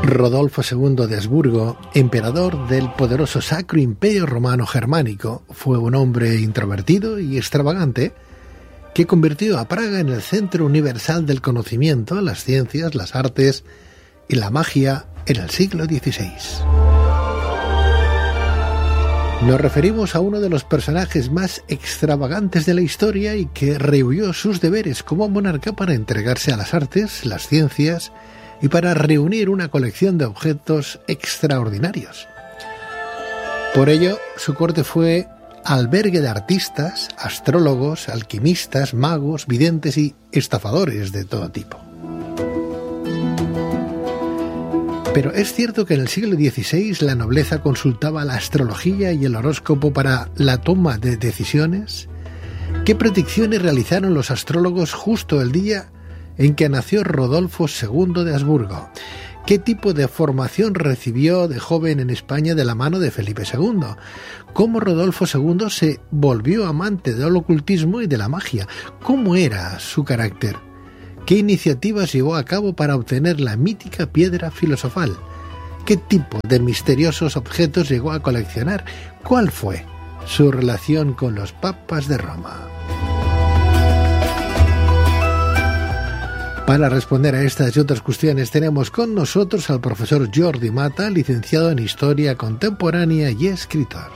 Rodolfo II de Habsburgo, emperador del poderoso Sacro Imperio Romano Germánico, fue un hombre introvertido y extravagante que convirtió a Praga en el centro universal del conocimiento, las ciencias, las artes y la magia en el siglo XVI. Nos referimos a uno de los personajes más extravagantes de la historia y que rehuyó sus deberes como monarca para entregarse a las artes, las ciencias y para reunir una colección de objetos extraordinarios. Por ello, su corte fue albergue de artistas, astrólogos, alquimistas, magos, videntes y estafadores de todo tipo. Pero es cierto que en el siglo XVI la nobleza consultaba la astrología y el horóscopo para la toma de decisiones. ¿Qué predicciones realizaron los astrólogos justo el día en que nació Rodolfo II de Habsburgo? ¿Qué tipo de formación recibió de joven en España de la mano de Felipe II? ¿Cómo Rodolfo II se volvió amante del ocultismo y de la magia? ¿Cómo era su carácter? ¿Qué iniciativas llevó a cabo para obtener la mítica piedra filosofal? ¿Qué tipo de misteriosos objetos llegó a coleccionar? ¿Cuál fue su relación con los papas de Roma? Para responder a estas y otras cuestiones tenemos con nosotros al profesor Jordi Mata, licenciado en Historia Contemporánea y escritor.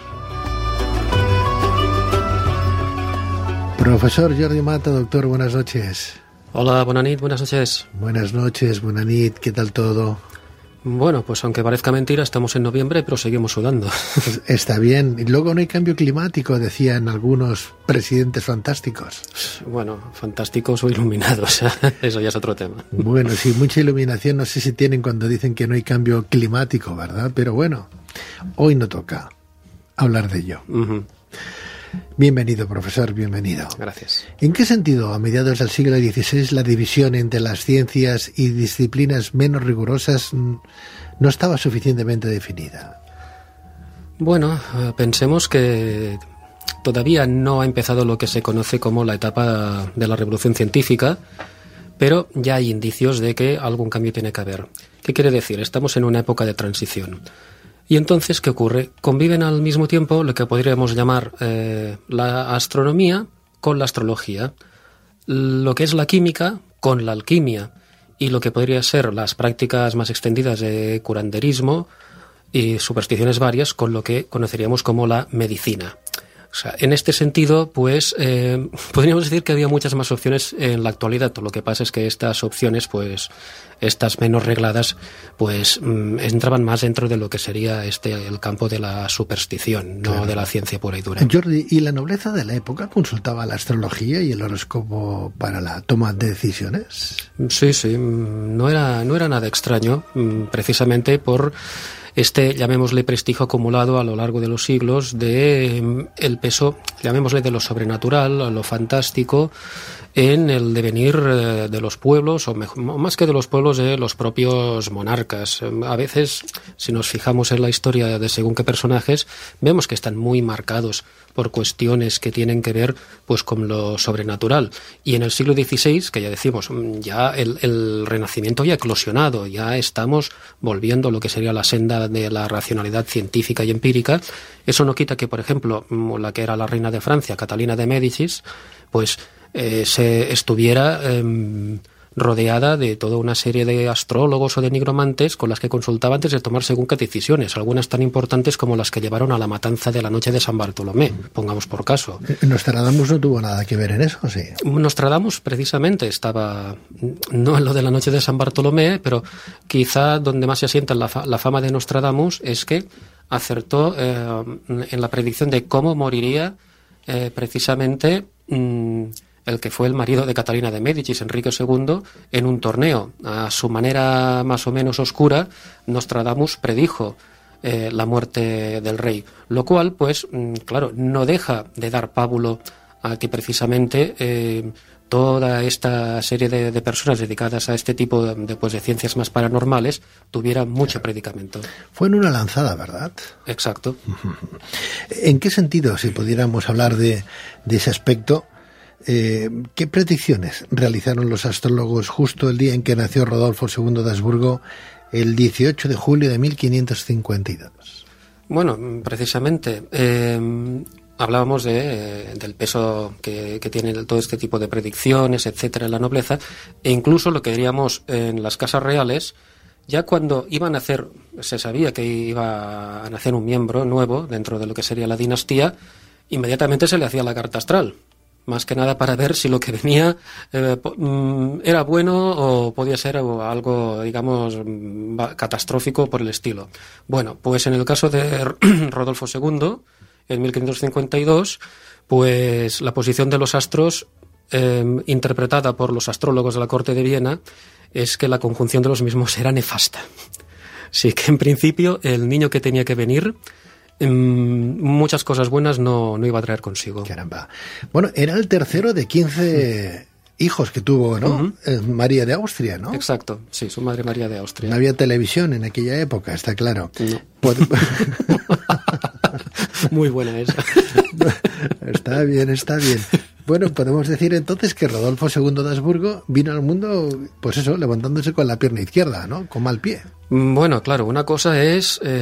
Profesor Jordi Mata, doctor, buenas noches. Hola, buenas noches. Buenas noches, buenas noches, ¿qué tal todo? Bueno, pues aunque parezca mentira, estamos en noviembre, pero seguimos sudando. Pues está bien. Y luego no hay cambio climático, decían algunos presidentes fantásticos. Bueno, fantásticos o iluminados, eso ya es otro tema. Bueno, sí, mucha iluminación no sé si tienen cuando dicen que no hay cambio climático, ¿verdad? Pero bueno, hoy no toca hablar de ello. Uh-huh. Bienvenido, profesor, bienvenido. Gracias. ¿En qué sentido, a mediados del siglo XVI, la división entre las ciencias y disciplinas menos rigurosas no estaba suficientemente definida? Bueno, pensemos que todavía no ha empezado lo que se conoce como la etapa de la revolución científica, pero ya hay indicios de que algún cambio tiene que haber. ¿Qué quiere decir? Estamos en una época de transición. Y entonces, ¿qué ocurre? Conviven al mismo tiempo lo que podríamos llamar la astronomía con la astrología, lo que es la química con la alquimia y lo que podría ser las prácticas más extendidas de curanderismo y supersticiones varias con lo que conoceríamos como la medicina. O sea, en este sentido, pues, podríamos decir que había muchas más opciones en la actualidad. Lo que pasa es que estas opciones, pues, estas menos regladas, pues, entraban más dentro de lo que sería el campo de la superstición, claro, no de la ciencia pura y dura. Jordi, ¿y la nobleza de la época consultaba la astrología y el horóscopo para la toma de decisiones? Sí, no era nada extraño, precisamente por llamémosle prestigio acumulado a lo largo de los siglos de el peso, llamémosle de lo sobrenatural, lo fantástico en el devenir de los pueblos, o más que de los pueblos, de los propios monarcas. A veces, si nos fijamos en la historia de según qué personajes, vemos que están muy marcados por cuestiones que tienen que ver pues con lo sobrenatural. Y en el siglo XVI, que ya decimos, ya el Renacimiento ya ha eclosionado, ya estamos volviendo a lo que sería la senda de la racionalidad científica y empírica. Eso no quita que, por ejemplo, la que era la reina de Francia, Catalina de Médicis, pues se estuviera rodeada de toda una serie de astrólogos o de nigromantes con las que consultaba antes de tomar según qué decisiones, algunas tan importantes como las que llevaron a la matanza de la noche de San Bartolomé, pongamos por caso. ¿Nostradamus no tuvo nada que ver en eso, sí? Nostradamus precisamente estaba, no en lo de la noche de San Bartolomé, pero quizá donde más se asienta la fama de Nostradamus es que acertó en la predicción de cómo moriría precisamente el que fue el marido de Catalina de Médicis, Enrique II, en un torneo. A su manera más o menos oscura, Nostradamus predijo la muerte del rey, lo cual, pues, claro, no deja de dar pábulo a que precisamente toda esta serie de personas dedicadas a este tipo de ciencias más paranormales tuviera mucho predicamento. Fue en una lanzada, ¿verdad? Exacto. ¿En qué sentido, si pudiéramos hablar de ese aspecto, ¿Qué predicciones realizaron los astrólogos justo el día en que nació Rodolfo II de Habsburgo, el 18 de julio de 1552? Bueno, precisamente hablábamos del peso que tiene todo este tipo de predicciones, etcétera, en la nobleza, e incluso lo que diríamos en las casas reales. Ya cuando iban a nacer, se sabía que iba a nacer un miembro nuevo dentro de lo que sería la dinastía, inmediatamente se le hacía la carta astral, más que nada para ver si lo que venía era bueno o podía ser algo, digamos, catastrófico por el estilo. Bueno, pues en el caso de Rodolfo II, en 1552, pues la posición de los astros, interpretada por los astrólogos de la corte de Viena, es que la conjunción de los mismos era nefasta. Así que en principio el niño que tenía que venir, muchas cosas buenas no iba a traer consigo. Caramba. Bueno, era el tercero de 15 hijos que tuvo, ¿no? Uh-huh. María de Austria, ¿no? Exacto, sí, su madre María de Austria. No había televisión en aquella época, está claro. No. Muy buena esa. Está bien, está bien. Bueno, podemos decir entonces que Rodolfo II de Habsburgo vino al mundo, pues eso, levantándose con la pierna izquierda, ¿no? Con mal pie. Bueno, claro, una cosa es